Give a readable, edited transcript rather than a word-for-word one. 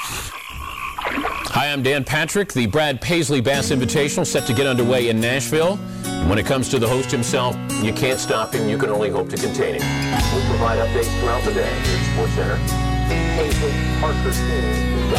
Hi, I'm Dan Patrick. The Brad Paisley Bass Invitational set to get underway in Nashville. When it comes to the host himself, you can't stop him. You can only hope to contain him. We'll provide updates throughout the day here at Sports Center. Paisley, Parker,